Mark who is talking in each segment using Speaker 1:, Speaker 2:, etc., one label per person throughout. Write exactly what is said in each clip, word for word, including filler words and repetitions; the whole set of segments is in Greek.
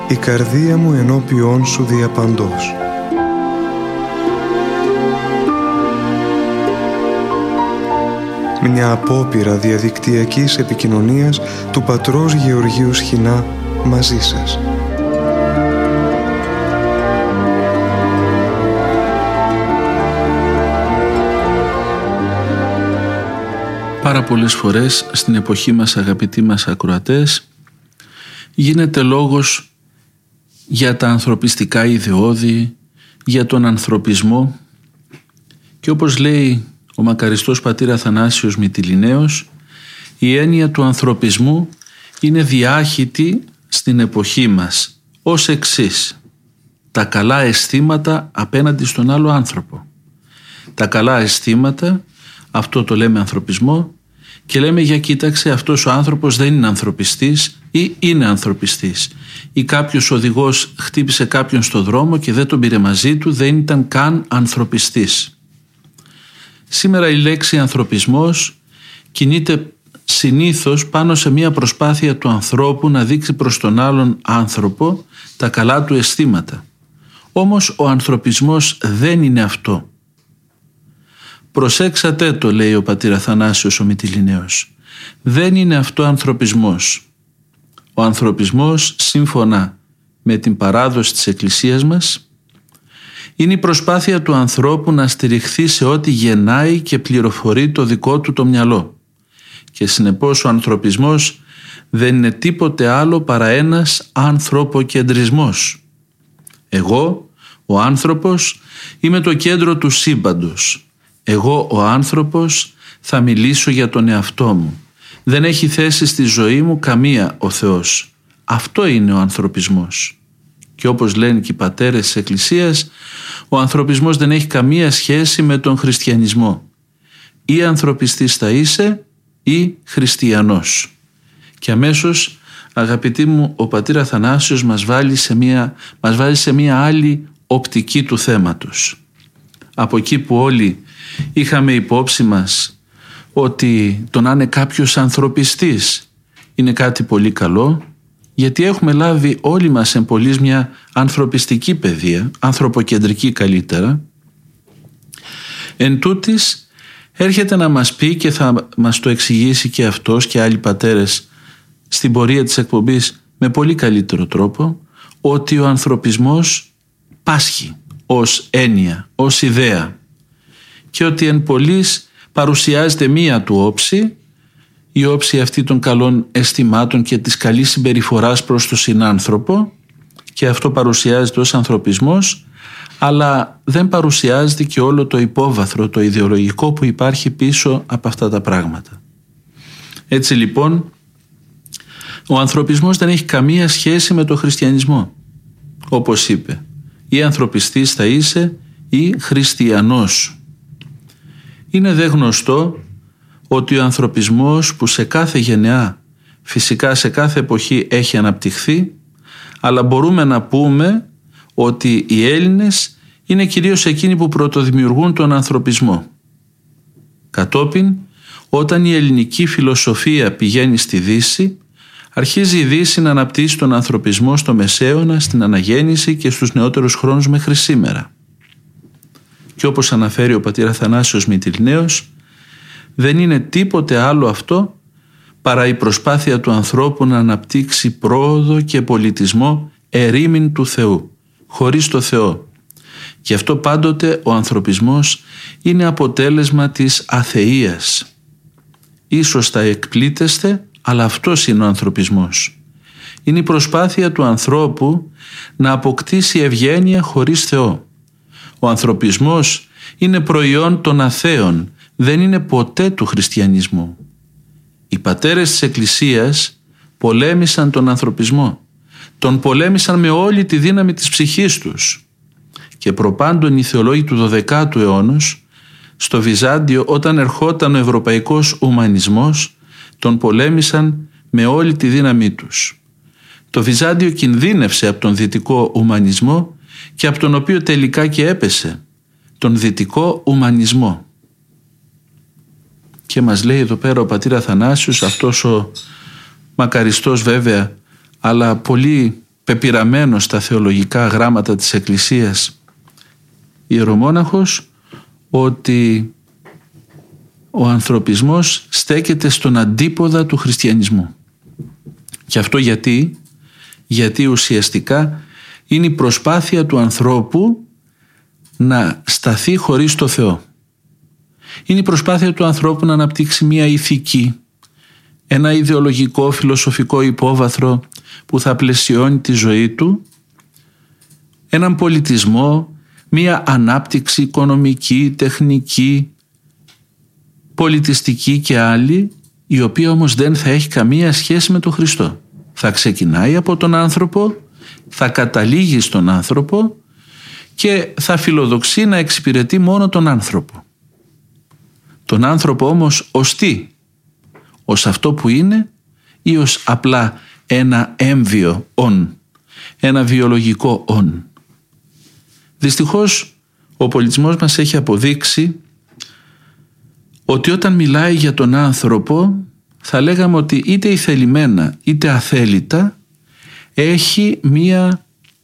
Speaker 1: η καρδία μου ενώπιόν σου διαπαντός. Μια απόπειρα διαδικτυακής επικοινωνίας του πατρός Γεωργίου Σχοινά μαζί σας.
Speaker 2: Πάρα πολλές φορές στην εποχή μας, αγαπητοί μας ακροατές, γίνεται λόγος για τα ανθρωπιστικά ιδεώδη, για τον ανθρωπισμό, και όπως λέει ο μακαριστός πατήρ Αθανάσιος Μυτιληναίος, η έννοια του ανθρωπισμού είναι διάχυτη στην εποχή μας ως εξής: τα καλά αισθήματα απέναντι στον άλλο άνθρωπο. Τα καλά αισθήματα, αυτό το λέμε ανθρωπισμό, και λέμε για κοίταξε, αυτός ο άνθρωπος δεν είναι ανθρωπιστής ή είναι ανθρωπιστής, ή κάποιος οδηγός χτύπησε κάποιον στο δρόμο και δεν τον πήρε μαζί του, δεν ήταν καν ανθρωπιστής. Σήμερα η λέξη ανθρωπισμός κινείται συνήθως πάνω σε μια προσπάθεια του ανθρώπου να δείξει προς τον άλλον άνθρωπο τα καλά του αισθήματα. Όμως ο ανθρωπισμός δεν είναι αυτό. Προσέξατε το, λέει ο πατήρ Αθανάσιος ο Μυτιληναίος. Δεν είναι αυτό ανθρωπισμός. Ο ανθρωπισμός, σύμφωνα με την παράδοση της Εκκλησίας μας, είναι η προσπάθεια του ανθρώπου να στηριχθεί σε ό,τι γεννάει και πληροφορεί το δικό του το μυαλό. Και συνεπώς ο ανθρωπισμός δεν είναι τίποτε άλλο παρά ένας ανθρωποκεντρισμός. Εγώ, ο άνθρωπος, είμαι το κέντρο του σύμπαντος. Εγώ, ο άνθρωπος, θα μιλήσω για τον εαυτό μου. Δεν έχει θέση στη ζωή μου καμία ο Θεός. Αυτό είναι ο ανθρωπισμός. Και όπως λένε και οι πατέρες της Εκκλησίας, ο ανθρωπισμός δεν έχει καμία σχέση με τον χριστιανισμό. Ή ανθρωπιστής θα είσαι ή χριστιανός. Και αμέσως, αγαπητοί μου, ο πατήρ Αθανάσιος μας βάλει σε μια, μας βάλει σε μια άλλη οπτική του θέματος. Από εκεί που όλοι είχαμε υπόψη μας ότι το να είναι κάποιος ανθρωπιστής είναι κάτι πολύ καλό, γιατί έχουμε λάβει όλοι μας εμπολής μια ανθρωπιστική παιδεία, ανθρωποκεντρική καλύτερα. Εν τούτης έρχεται να μας πει, και θα μας το εξηγήσει και αυτός και άλλοι πατέρες στην πορεία της εκπομπής με πολύ καλύτερο τρόπο, ότι ο ανθρωπισμός πάσχει ως έννοια, ως ιδέα, και ότι εν πολλοίς παρουσιάζεται μία του όψη, η όψη αυτή των καλών αισθημάτων και της καλής συμπεριφοράς προς τον συνάνθρωπο, και αυτό παρουσιάζεται ως ανθρωπισμός, αλλά δεν παρουσιάζεται και όλο το υπόβαθρο, το ιδεολογικό που υπάρχει πίσω από αυτά τα πράγματα. Έτσι λοιπόν, ο ανθρωπισμός δεν έχει καμία σχέση με τον χριστιανισμό. Όπως είπε, ή ανθρωπιστής θα είσαι ή χριστιανός. Είναι δε γνωστό ότι ο ανθρωπισμός, που σε κάθε γενεά, φυσικά σε κάθε εποχή έχει αναπτυχθεί, αλλά μπορούμε να πούμε ότι οι Έλληνες είναι κυρίως εκείνοι που πρωτοδημιουργούν τον ανθρωπισμό. Κατόπιν, όταν η ελληνική φιλοσοφία πηγαίνει στη Δύση, αρχίζει η Δύση να αναπτύσσει τον ανθρωπισμό στο Μεσαίωνα, στην Αναγέννηση και στους νεότερους χρόνους μέχρι σήμερα. Και όπως αναφέρει ο πατήρ Αθανάσιος Μυτιληναίος, δεν είναι τίποτε άλλο αυτό παρά η προσπάθεια του ανθρώπου να αναπτύξει πρόοδο και πολιτισμό ερήμην του Θεού, χωρίς το Θεό. Γι' αυτό πάντοτε ο ανθρωπισμός είναι αποτέλεσμα της αθείας. Ίσως θα εκπλήτεστε, αλλά αυτός είναι ο ανθρωπισμός. Είναι η προσπάθεια του ανθρώπου να αποκτήσει ευγένεια χωρίς Θεό. Ο ανθρωπισμός είναι προϊόν των αθέων, δεν είναι ποτέ του χριστιανισμού. Οι πατέρες της Εκκλησίας πολέμησαν τον ανθρωπισμό. Τον πολέμησαν με όλη τη δύναμη της ψυχής τους. Και προπάντων οι θεολόγοι του δωδεκάτου αιώνος, στο Βυζάντιο, όταν ερχόταν ο ευρωπαϊκός ουμανισμός, τον πολέμησαν με όλη τη δύναμή τους. Το Βυζάντιο κινδύνευσε από τον δυτικό ουμανισμό και από τον οποίο τελικά και έπεσε, τον δυτικό ουμανισμό. Και μας λέει εδώ πέρα ο πατήρ Αθανάσιος, αυτός ο μακαριστός βέβαια, αλλά πολύ πεπειραμένος στα θεολογικά γράμματα της Εκκλησίας ιερομόναχος ότι ο ανθρωπισμός στέκεται στον αντίποδα του χριστιανισμού. Και αυτό γιατί, γιατί ουσιαστικά είναι η προσπάθεια του ανθρώπου να σταθεί χωρίς το Θεό. Είναι η προσπάθεια του ανθρώπου να αναπτύξει μια ηθική, ένα ιδεολογικό, φιλοσοφικό υπόβαθρο που θα πλαισιώνει τη ζωή του, έναν πολιτισμό, μια ανάπτυξη οικονομική, τεχνική, πολιτιστική και άλλη, η οποία όμως δεν θα έχει καμία σχέση με τον Χριστό. Θα ξεκινάει από τον άνθρωπο, θα καταλήγει στον άνθρωπο και θα φιλοδοξεί να εξυπηρετεί μόνο τον άνθρωπο. Τον άνθρωπο όμως ως τι? Ως αυτό που είναι ή ως απλά ένα έμβιο ον, ένα βιολογικό ον? Δυστυχώς ο πολιτισμός μας έχει αποδείξει ότι όταν μιλάει για τον άνθρωπο θα λέγαμε ότι είτε ηθελημένα είτε αθέλητα έχει μία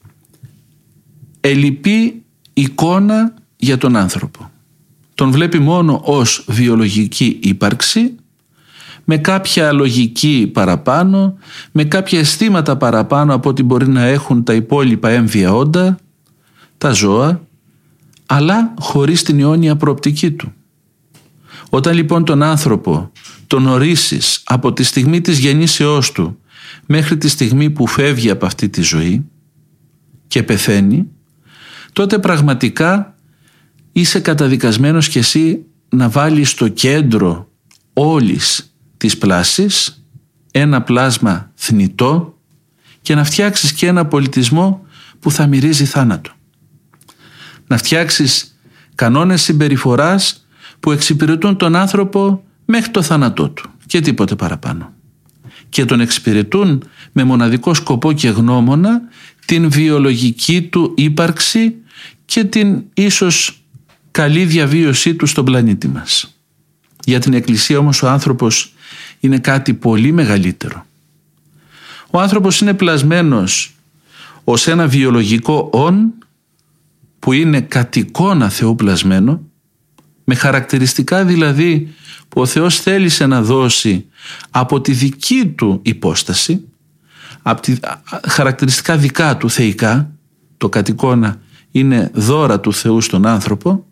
Speaker 2: ελλειπή εικόνα για τον άνθρωπο. Τον βλέπει μόνο ως βιολογική ύπαρξη, με κάποια λογική παραπάνω, με κάποια αισθήματα παραπάνω από ό,τι μπορεί να έχουν τα υπόλοιπα έμβια όντα, τα ζώα, αλλά χωρίς την αιώνια προοπτική του. Όταν λοιπόν τον άνθρωπο τον ορίσεις από τη στιγμή της γεννήσεώς του μέχρι τη στιγμή που φεύγει από αυτή τη ζωή και πεθαίνει, τότε πραγματικά είσαι καταδικασμένος κι εσύ να βάλεις στο κέντρο όλης της πλάσης ένα πλάσμα θνητό και να φτιάξεις και ένα πολιτισμό που θα μυρίζει θάνατο. Να φτιάξεις κανόνες συμπεριφοράς που εξυπηρετούν τον άνθρωπο μέχρι το θάνατό του και τίποτε παραπάνω. Και τον εξυπηρετούν με μοναδικό σκοπό και γνώμονα την βιολογική του ύπαρξη και την ίσως καλή διαβίωσή του στον πλανήτη μας. Για την Εκκλησία όμως ο άνθρωπος είναι κάτι πολύ μεγαλύτερο. Ο άνθρωπος είναι πλασμένος ως ένα βιολογικό όν που είναι κατ' εικόνα Θεού πλασμένο, με χαρακτηριστικά δηλαδή που ο Θεός θέλησε να δώσει από τη δική του υπόσταση, από τη χαρακτηριστικά δικά του θεϊκά, το κατ' εικόνα είναι δώρα του Θεού στον άνθρωπο,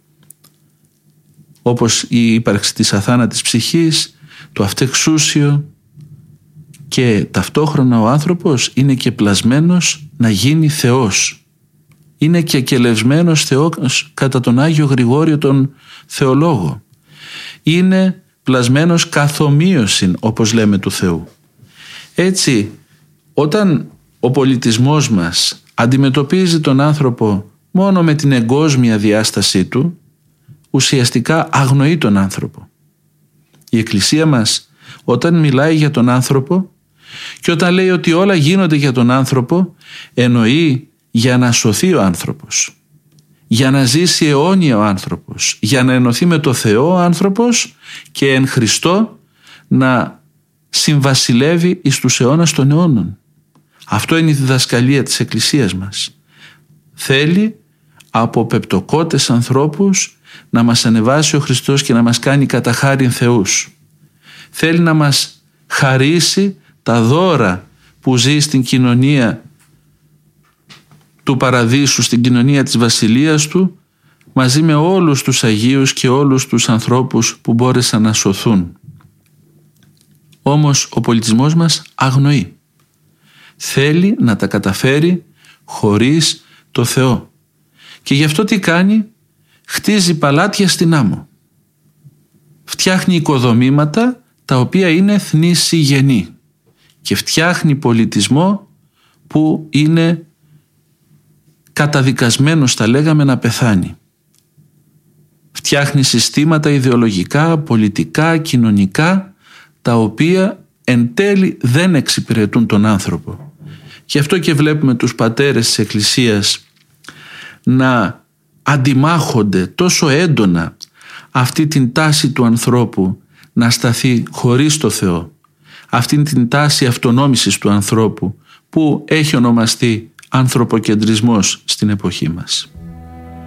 Speaker 2: όπως η ύπαρξη της αθάνατης ψυχής, το αυτεξούσιο, και ταυτόχρονα ο άνθρωπος είναι και πλασμένος να γίνει Θεός. Είναι και κελευσμένος Θεός κατά τον Άγιο Γρηγόριο τον Θεολόγο. Είναι πλασμένος καθομοίωσιν, όπως λέμε, του Θεού. Έτσι, όταν ο πολιτισμός μας αντιμετωπίζει τον άνθρωπο μόνο με την εγκόσμια διάστασή του, ουσιαστικά αγνοεί τον άνθρωπο. Η Εκκλησία μας όταν μιλάει για τον άνθρωπο και όταν λέει ότι όλα γίνονται για τον άνθρωπο, εννοεί για να σωθεί ο άνθρωπος, για να ζήσει αιώνια ο άνθρωπος, για να ενωθεί με το Θεό ο άνθρωπος και εν Χριστώ να συμβασιλεύει εις τους αιώνας των αιώνων. Αυτό είναι η διδασκαλία της Εκκλησίας μας. Θέλει από πεπτοκότες ανθρώπους να μας ανεβάσει ο Χριστός και να μας κάνει κατά χάριν θεούς. Θέλει να μας χαρίσει τα δώρα που ζει στην κοινωνία του Παραδείσου, στην κοινωνία της Βασιλείας του, μαζί με όλους τους Αγίους και όλους τους ανθρώπους που μπόρεσαν να σωθούν. Όμως ο πολιτισμός μας αγνοεί. Θέλει να τα καταφέρει χωρίς το Θεό. Και γι' αυτό τι κάνει? Χτίζει παλάτια στην άμμο. Φτιάχνει οικοδομήματα τα οποία είναι θνησιγενή και φτιάχνει πολιτισμό που είναι καταδικασμένος, θα λέγαμε, να πεθάνει. Φτιάχνει συστήματα ιδεολογικά, πολιτικά, κοινωνικά, τα οποία εν τέλει δεν εξυπηρετούν τον άνθρωπο. Γι' αυτό και βλέπουμε τους πατέρες της Εκκλησίας να αντιμάχονται τόσο έντονα αυτή την τάση του ανθρώπου να σταθεί χωρίς το Θεό, αυτή την τάση αυτονόμησης του ανθρώπου που που έχει ονομαστεί ανθρωποκεντρισμός στην εποχή μας.